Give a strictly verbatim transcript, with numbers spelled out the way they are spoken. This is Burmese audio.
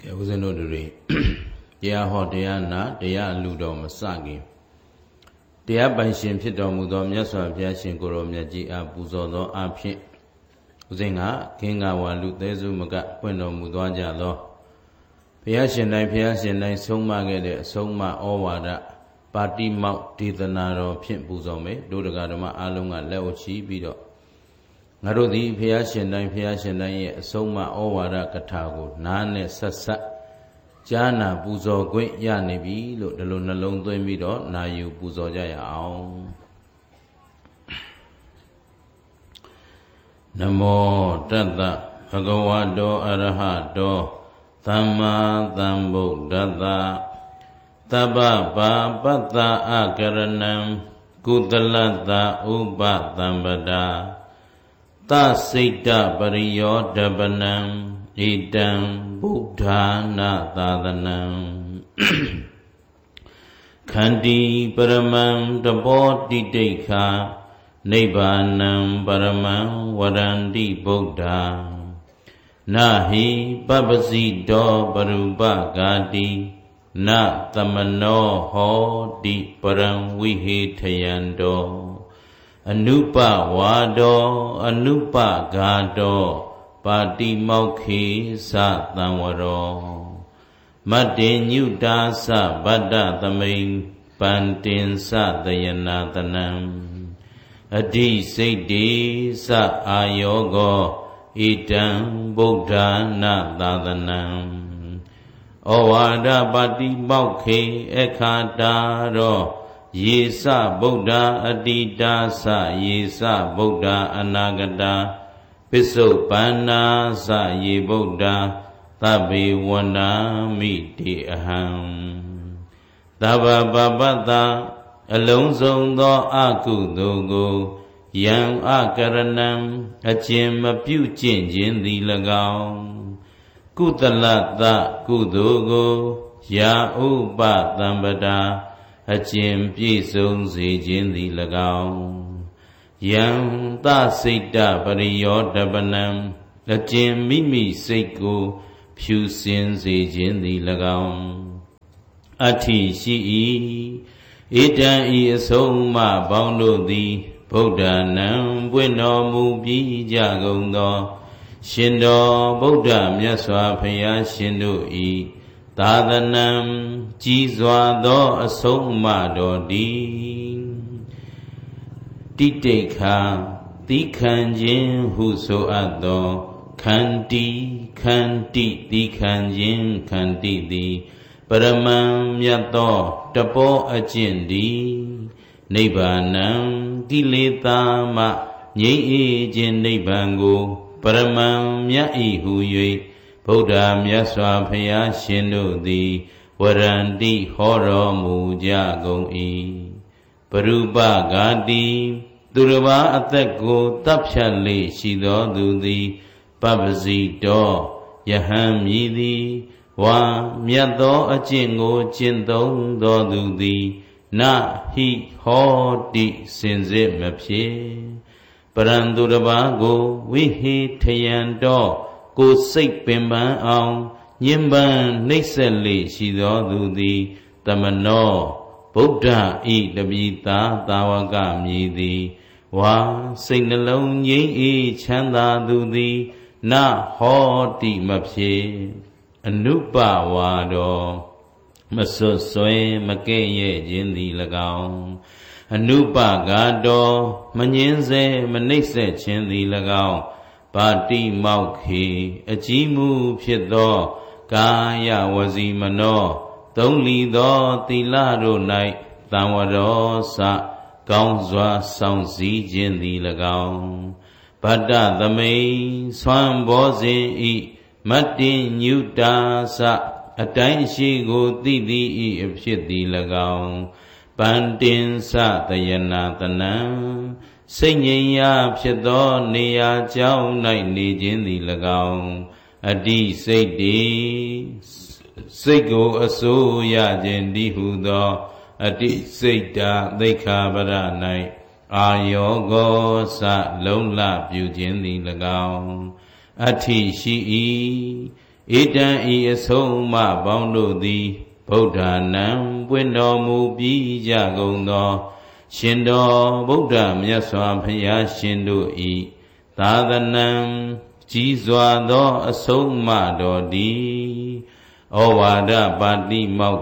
ဦးဇင်းတို့တွေတရားဟောတရားနာတရားလူတော်မစခင်တရားပိုင်ရှင်ဖြစ်တော်မူသောမြတ်စွာဘုရားရှင်ကိုယ်တော်မြတ်ကြီးအားပူဇော်သောအဖြစ်ဦးဇင်းကခင်းကဝါလူသေးစုမကပွင့်တော်မူသွားကြသောဘုရားရှင်တိုင်းဘုရားရှင်တိုင်းဆုံးမခဲ့တဲ့အဆုံးအမဩဝါဒပါတိမောက်ဒေသနာတော်ဖြင့်ပူဇော်မယ်တို့တရားဓမ္မအားလုံးကလက်ဝှချီပြီးတော့ငါတို့သည်ဘုရားရှင်တိုင်းဘုရားရှင်တိုင်းရဲ့အဆုံးအမဩဝါဒကထာကိုနားနဲ့ဆက်ဆက်ကြားနာပူဇော်ခွင့်ရနေပြီလို့ဒီလိုနှလုံးသွင်းပြီးတော့နာယူပူဇော်ကြရအောင်နမောတတ္တဘဂဝတောအရဟတောသမ္မာသမ္ဗုဒ္ဓတ္တသဗ္ဗပါပတ္တအကရဏံကုသလတ္တဥပသံပဒါသစိတ်တပရိယောဓပနံဣတံဗုဒ္ဓနာသာသနံခန္တီပရမံတဘောတိတိခာနိဗ္ဗာနံပရမံဝရန္တိဗုဒ္ဓနာဟိပပ္ပစီတောပရုပဂာတိနသမနောဟောတိပရံဝိဟိထယံတောအနုပဝါဒောအနုပဂါတောပါတိမောက္ခေသသံဝရောမတ္တေညုတာသဗတ္တသမိန်ပန္တင်သတယနာတနံအဓိစိတ်တေသအာယောဂောဣတံဗုဒ္ဓနာသာသနံဩဝါဒပါတိမောက္ခေအခါတာရောယေသဗုဒ္ဓအတိတာသယေသဗုဒ္ဓအနာဂတာပစ္စုပန္နာသယေဗုဒ္ဓသဗ္ဗေဝန္ဒာမိတေအဟံသဗ္ဗပပတ္တအလုံးစုံသောအကုသိုလ်ကိုယံအကရဏံအကျင့်မပြုကျင့်ခြင်းသည်၎င်းကုသလတ္တကုသိုလ်ကိုယာဥပသံပဒါအကျင့်ပြည့်စုံစေခြင်းသည်၎င်းယံသစိတ်တပရိယောဓပနံအကျင့်မိမိစိတ်ကိုဖြူစင်စေခြင်းသည်၎င်းအဋ္ဌိရှိ၏ဣတံဤအဆုံးအမပေါင်းတို့သည်ဗုဒ္ဓနံပွင့်တော်မူပြီးကြကုန်သောရှင်တော်ဗုဒ္ဓမြတ်စွာဘုရားရှင်တို့ဤသာသနံကြီးစွာသောအဆုံးအမတော်သည်တိတိခာသီခံခြင်းဟုဆိုအပ်သောခန္တီခန္တိသီခံခြင်းခန္တိသည်ပရမံမြတ်သောတပောအကျင့်သည်နိဗ္ဗာနံကိလေသာမှငြိမ်းအေးခြင်းနိဗ္ဗာန်ကိုပရမံမြတ်ဤဟု၍ဗုဒ္ဓမြတ်စွာဘုရားရှင်တို့သည်ဝရန္တိဟောတော်မူကြကုန်၏ပရုပဂာတိသူတစ်ပါးအသက်ကိုတပ်ဖြတ်လေရှိသောသူသည်ပပ္ပစီတောယဟံမည်သည်ဝါမြတ်သောအကျင့်ကိုကျင့်သုံးသောသူသည်နဟိဟောတိစင်စစ်မဖြစ်ပရံသူတစ်ပါးကိုဝိဟိထယံတောကိုစိတ်ပင်ပန်းအောင်ညင်ပန်းနှိမ့်ဆက်လေရှိသောသူသည်တမနောဗုဒ္ဓဤတပိတာသာဝကမြည်သည်ဝါစိတ်နှလုံးငြိမ်းအေးချမ်းသာသူသည်နဟောတိမဖြစ်အနုပဝါဒောမဆွဆွဲမကဲ့ရဲ့ခြင်းသည်၎င်းအနုပဂါတောမငင်းစေမနှိမ့်ဆက်ခြင်းသည်၎င်းပါတိမောက္ခေအကြီးမှုဖြစ်သောကာယဝစီမနောသုံးလီသောသီလတို့၌သံဝရောစကောင်းစွာဆောင်စည်းခြင်းသည်၎င်းဗတ္တသမိန်ဆွမ်းဘောဇင်ဤမတ္တိညုတာစအတိုင်းရှိကိုသိသည်ဤအဖြစ်သည်၎င်းပန္တင်သတယနာတနံစိတ်ငြိမ်ရာဖြစ်သောနေရာကြောင်း၌နေခြင်းသည်၎င်းအတိစိတ်တေစိတ်ကိုအစိုးရခြင်းတည်းဟုသောအတိစိတ်တာသိက္ခာပရ၌အာယောဂောစလုံလပြုခြင်းသည်၎င်းအဋ္ဌိရှိ၏ဧတံဤအဆုံးအမပေါင်းတို့သည်ဗုဒ္ဓနာံပွင့်တော်မူပြီးကြကုန်သောရှင်တော်ဗုဒ္ဓမြတ်စွာဘုရားရှင်တို့ဤသာသနာကြီးစွာသောအဆုံးအမတော်သည်ဩဝါဒပါတိမောက္